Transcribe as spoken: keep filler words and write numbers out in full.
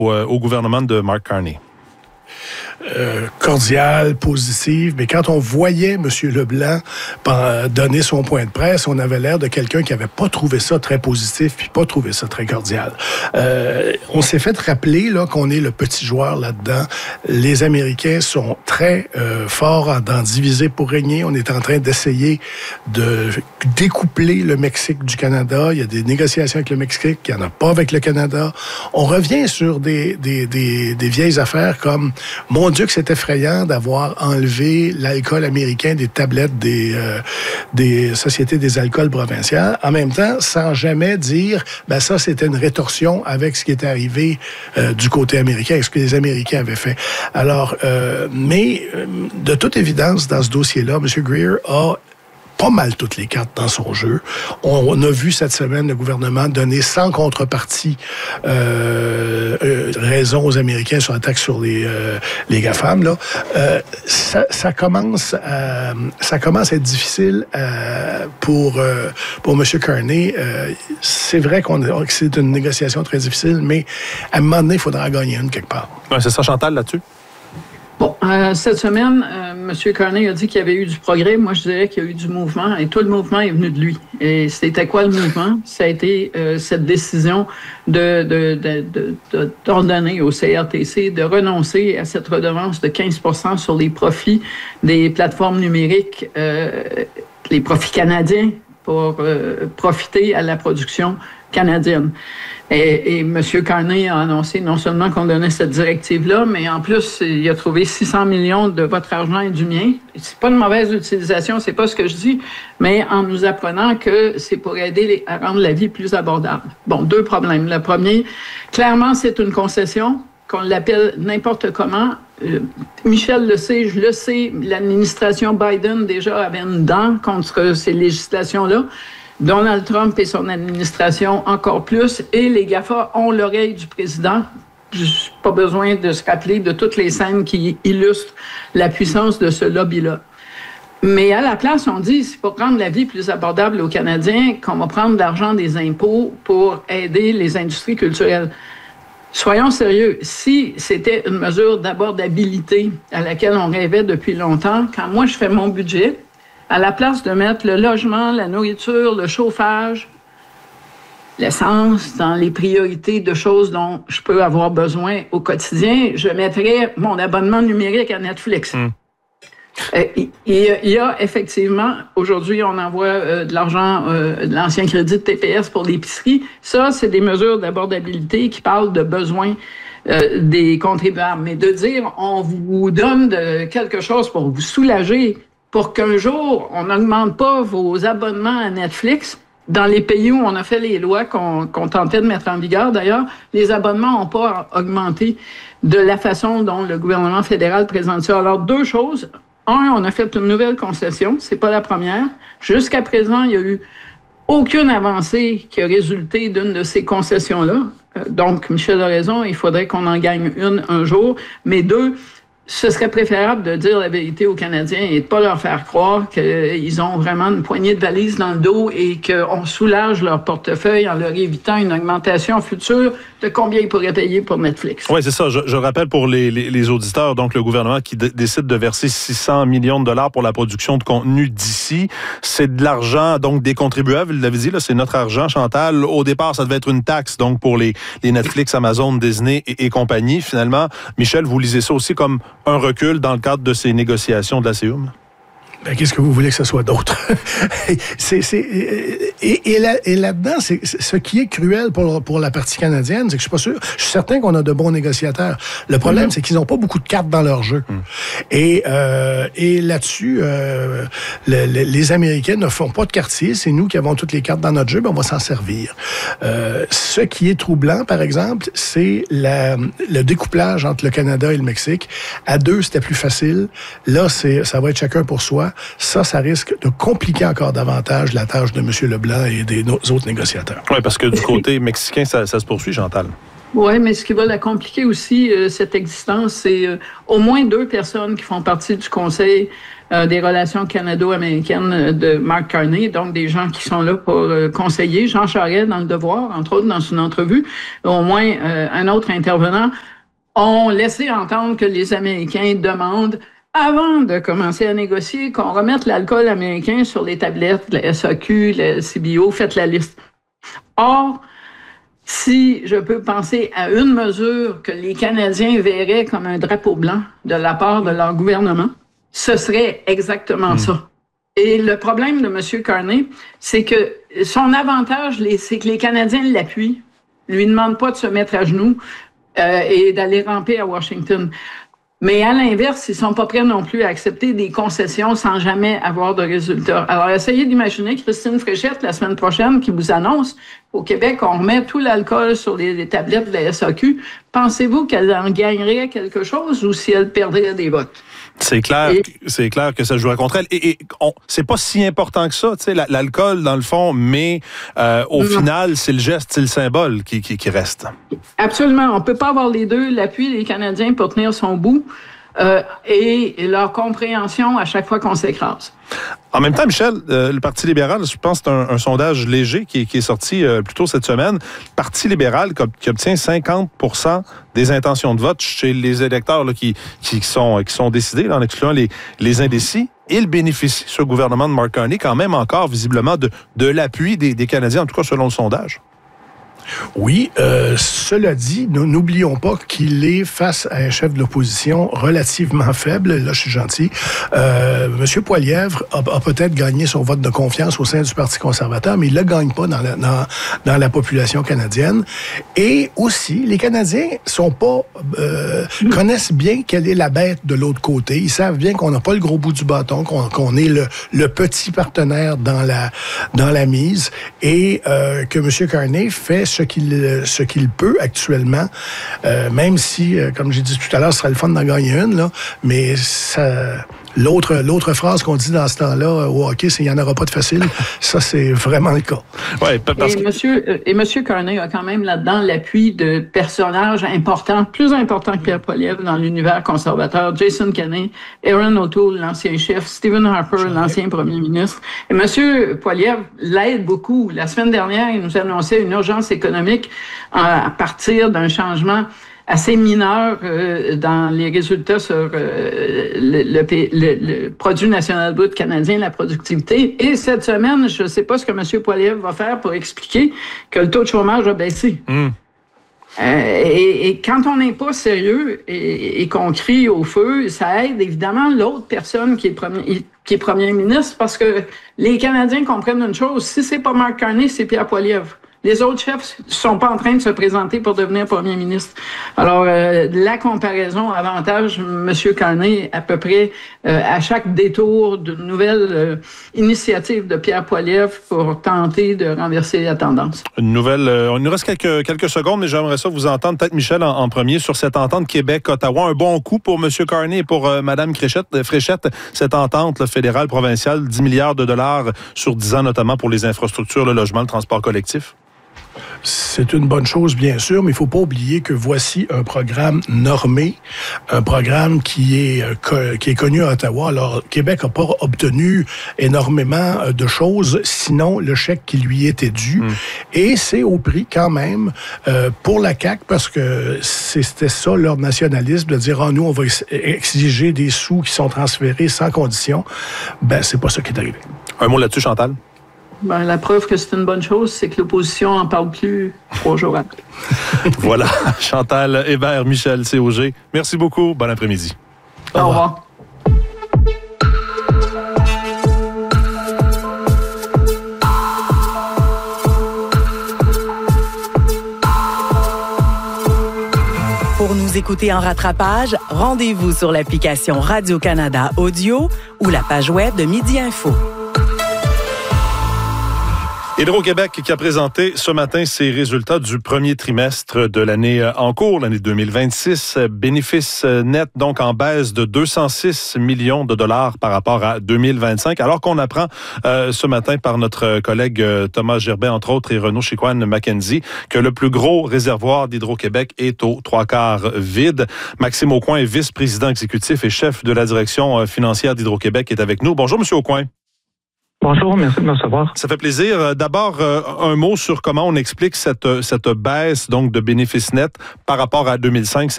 au, au gouvernement de Mark Carney? Euh, cordiale, positive, mais quand on voyait M. Leblanc donner son point de presse, on avait l'air de quelqu'un qui n'avait pas trouvé ça très positif puis pas trouvé ça très cordial. Euh, on s'est fait rappeler là, qu'on est le petit joueur là-dedans. Les Américains sont très euh, forts d'en diviser pour régner. On est en train d'essayer de découpler le Mexique du Canada. Il y a des négociations avec le Mexique, il n'y en a pas avec le Canada. On revient sur des, des, des, des vieilles affaires comme mon Dieu que c'est effrayant d'avoir enlevé l'alcool américain des tablettes des, euh, des sociétés des alcools provinciales. En même temps, sans jamais dire, ben ça, c'était une rétorsion avec ce qui était arrivé euh, du côté américain, ce que les Américains avaient fait. Alors, euh, mais euh, de toute évidence, dans ce dossier-là, M. Greer a pas mal toutes les cartes dans son jeu. On, on a vu cette semaine le gouvernement donner sans contrepartie euh, euh, raison aux Américains sur l'attaque sur les, euh, les GAFAM. Là. Euh, ça, ça, commence à, ça commence à être difficile euh, pour, euh, pour M. Carney. Euh, c'est vrai qu'on a, que c'est une négociation très difficile, mais à un moment donné, il faudra gagner une quelque part. Ouais, c'est ça, Chantal, là-dessus? Bon, euh, cette semaine, euh, M. Carney a dit qu'il y avait eu du progrès. Moi, je dirais qu'il y a eu du mouvement et tout le mouvement est venu de lui. Et c'était quoi le mouvement? Ça a été euh, cette décision de, de, de, de, de, d'ordonner au C R T C de renoncer à cette redevance de quinze pour cent sur les profits des plateformes numériques, euh, les profits canadiens, pour euh, profiter à la production canadienne. Et, et M. Carney a annoncé non seulement qu'on donnait cette directive-là, mais en plus, il a trouvé six cents millions de votre argent et du mien. C'est pas une mauvaise utilisation, c'est pas ce que je dis, mais en nous apprenant que c'est pour aider les, à rendre la vie plus abordable. Bon, deux problèmes. Le premier, clairement, c'est une concession, qu'on l'appelle n'importe comment. Euh, Michel le sait, je le sais, l'administration Biden déjà avait une dent contre ces législations-là. Donald Trump et son administration encore plus, et les GAFA ont l'oreille du président. Juste pas besoin de se rappeler de toutes les scènes qui illustrent la puissance de ce lobby-là. Mais à la place, on dit, c'est pour rendre la vie plus abordable aux Canadiens qu'on va prendre de l'argent des impôts pour aider les industries culturelles. Soyons sérieux, si c'était une mesure d'abordabilité à laquelle on rêvait depuis longtemps, quand moi je fais mon budget, à la place de mettre le logement, la nourriture, le chauffage, l'essence dans les priorités de choses dont je peux avoir besoin au quotidien, je mettrais mon abonnement numérique à Netflix. Mm. Euh, il y a effectivement, aujourd'hui, on envoie euh, de l'argent, euh, de l'ancien crédit de T P S pour l'épicerie. Ça, c'est des mesures d'abordabilité qui parlent de besoins euh, des contribuables. Mais de dire, on vous donne de quelque chose pour vous soulager, pour qu'un jour, on n'augmente pas vos abonnements à Netflix. Dans les pays où on a fait les lois qu'on, qu'on tentait de mettre en vigueur, d'ailleurs, les abonnements n'ont pas augmenté de la façon dont le gouvernement fédéral présente ça. Alors, deux choses. Un, on a fait une nouvelle concession. C'est pas la première. Jusqu'à présent, il y a eu aucune avancée qui a résulté d'une de ces concessions-là. Donc, Michel a raison, il faudrait qu'on en gagne une un jour. Mais deux, ce serait préférable de dire la vérité aux Canadiens et de ne pas leur faire croire qu'ils ont vraiment une poignée de valises dans le dos et qu'on soulage leur portefeuille en leur évitant une augmentation future de combien ils pourraient payer pour Netflix. Oui, c'est ça. Je, je rappelle pour les, les, les auditeurs, donc le gouvernement qui d- décide de verser six cents millions de dollars pour la production de contenu d'ici. C'est de l'argent donc des contribuables, vous l'avez dit, là, c'est notre argent, Chantal. Au départ, ça devait être une taxe donc pour les, les Netflix, Amazon, Disney et, et compagnie. Finalement, Michel, vous lisez ça aussi comme un recul dans le cadre de ces négociations de la C U M? Ben, qu'est-ce que vous voulez que ce soit d'autre? c'est, c'est, et, et, là, et là-dedans, c'est, c'est, ce qui est cruel pour, pour la partie canadienne, c'est que je suis pas sûr, je suis certain qu'on a de bons négociateurs. Le problème, mm-hmm. c'est qu'ils n'ont pas beaucoup de cartes dans leur jeu. Mm. Et, euh, et là-dessus, euh, le, le, les Américains ne font pas de quartier, c'est nous qui avons toutes les cartes dans notre jeu, ben on va s'en servir. Euh, ce qui est troublant, par exemple, c'est la, le découplage entre le Canada et le Mexique. À deux, c'était plus facile. Là, c'est, ça va être chacun pour soi. Ça, ça risque de compliquer encore davantage la tâche de M. Leblanc et des no- autres négociateurs. Oui, parce que du côté mexicain, ça, ça se poursuit, Chantal. Oui, mais ce qui va la compliquer aussi, euh, cette existence, c'est euh, au moins deux personnes qui font partie du Conseil euh, des relations canado-américaines de Mark Carney, donc des gens qui sont là pour euh, conseiller. Jean Charest, dans Le Devoir, entre autres, dans une entrevue, au moins euh, un autre intervenant, ont laissé entendre que les Américains demandent, avant de commencer à négocier, qu'on remette l'alcool américain sur les tablettes, la S A Q, la C B O, faites la liste. Or, si je peux penser à une mesure que les Canadiens verraient comme un drapeau blanc de la part de leur gouvernement, ce serait exactement mmh. ça. Et le problème de M. Carney, c'est que son avantage, c'est que les Canadiens l'appuient, lui demandent pas de se mettre à genoux euh, et d'aller ramper à Washington. Mais à l'inverse, ils sont pas prêts non plus à accepter des concessions sans jamais avoir de résultats. Alors, essayez d'imaginer Christine Fréchette, la semaine prochaine, qui vous annonce qu'au Québec, on remet tout l'alcool sur les, les tablettes de la S A Q. Pensez-vous qu'elle en gagnerait quelque chose ou si elle perdrait des votes? C'est clair, et, c'est clair que ça jouerait contre elle. Et, et on, c'est pas si important que ça, tu sais, l'alcool dans le fond, mais euh, au non. final, c'est le geste, c'est le symbole qui, qui, qui reste. Absolument. On peut pas avoir les deux, l'appui des Canadiens pour tenir son bout euh, et leur compréhension à chaque fois qu'on s'écrase. En même temps, Michel, euh, le Parti libéral, je pense que c'est un, un sondage léger qui, qui est sorti euh, plus tôt cette semaine. Le Parti libéral qui, qui obtient cinquante pour cent des intentions de vote chez les électeurs là, qui, qui, sont, qui sont décidés, là, en excluant les, les indécis. Il bénéficie, ce gouvernement de Mark Carney, quand même encore visiblement de, de l'appui des, des Canadiens, en tout cas selon le sondage. Oui, euh, cela dit, nous n'oublions pas qu'il est face à un chef de l'opposition relativement faible. Là, je suis gentil. Euh, Monsieur Poilievre a, a peut-être gagné son vote de confiance au sein du Parti conservateur, mais il ne le gagne pas dans la, dans, dans la population canadienne. Et aussi, les Canadiens sont pas euh, connaissent bien quelle est la bête de l'autre côté. Ils savent bien qu'on n'a pas le gros bout du bâton, qu'on, qu'on est le, le petit partenaire dans la dans la mise, et euh, que Monsieur Carney fait ce qu'il ce qu'il peut actuellement, euh, même si, euh, comme j'ai dit tout à l'heure, ce serait le fun d'en gagner une, là, mais ça, l'autre, l'autre phrase qu'on dit dans ce temps-là au hockey, c'est « il n'y en aura pas de facile ». Ça, c'est vraiment le cas. Ouais, parce et, que... monsieur, et M. Carney a quand même là-dedans l'appui de personnages importants, plus importants que Pierre Poilievre dans l'univers conservateur. Jason Kenney, Aaron O'Toole, l'ancien chef, Stephen Harper, l'ancien premier ministre. Et M. Poilievre l'aide beaucoup. La semaine dernière, il nous annonçait une urgence économique à partir d'un changement assez mineur euh, dans les résultats sur euh, le, le, le, le produit national brut canadien, la productivité. Et cette semaine, je ne sais pas ce que M. Poilievre va faire pour expliquer que le taux de chômage a baissé. Mm. Euh, et, et quand on n'est pas sérieux et, et qu'on crie au feu, ça aide évidemment l'autre personne qui est premier, qui est premier ministre, parce que les Canadiens comprennent une chose, si c'est pas Mark Carney, c'est Pierre Poilievre. Les autres chefs ne sont pas en train de se présenter pour devenir premier ministre. Alors, euh, la comparaison avantage M. Carney à peu près euh, à chaque détour d'une nouvelle euh, initiative de Pierre Poilievre pour tenter de renverser la tendance. Une nouvelle... Euh, il nous reste quelques, quelques secondes, mais j'aimerais ça vous entendre, peut-être Michel, en, en premier, sur cette entente Québec-Ottawa. Un bon coup pour M. Carney et pour euh, Mme Fréchette, Fréchette, cette entente là, fédérale, provinciale, dix milliards de dollars sur dix ans, notamment pour les infrastructures, le logement, le transport collectif. C'est une bonne chose, bien sûr, mais il ne faut pas oublier que voici un programme normé, un programme qui est, euh, qui est connu à Ottawa. Alors, Québec n'a pas obtenu énormément de choses, sinon le chèque qui lui était dû. Mm. Et c'est au prix quand même euh, pour la C A Q, parce que c'était ça leur nationalisme, de dire « Ah, nous, on va exiger des sous qui sont transférés sans condition ». Ben, c'est pas ça qui est arrivé. Un mot là-dessus, Chantal? Ben, la preuve que c'est une bonne chose, c'est que l'opposition n'en parle plus trois jours après. Voilà. Chantal Hébert, Michel C O G. Merci beaucoup. Bon après-midi. Au revoir. Pour nous écouter en rattrapage, rendez-vous sur l'application Radio-Canada Audio ou la page web de Midi Info. Hydro-Québec qui a présenté ce matin ses résultats du premier trimestre de l'année en cours, l'année deux mille vingt-six. Bénéfice net donc en baisse de deux cent six millions de dollars par rapport à deux mille vingt-cinq. Alors qu'on apprend euh, ce matin par notre collègue Thomas Gerbet, entre autres, et Renaud Chicoine-Mackenzie, que le plus gros réservoir d'Hydro-Québec est aux trois quarts vide. Maxime Aucoin est vice-président exécutif et chef de la direction financière d'Hydro-Québec, est avec nous. Bonjour, Monsieur Aucoin. Bonjour, merci de me recevoir. Ça fait plaisir. D'abord, un mot sur comment on explique cette, cette baisse donc de bénéfices nets par rapport à deux mille cinq.